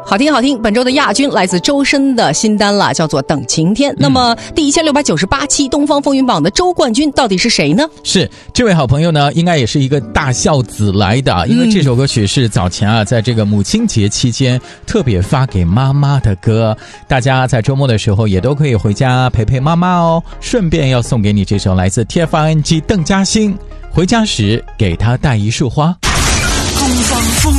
好听好听，本周的亚军来自周深的新单了，叫做《等晴天》。那么第1698期东方风云榜的周冠军到底是谁呢？ 是这位好朋友呢，应该也是一个大孝子来的，因为这首歌曲是早前啊，在这个母亲节期间特别发给妈妈的歌，大家在周末的时候也都可以回家陪陪妈妈哦。顺便要送给你这首来自 TFNG 邓嘉欣，回家时给她带一束花。 东方风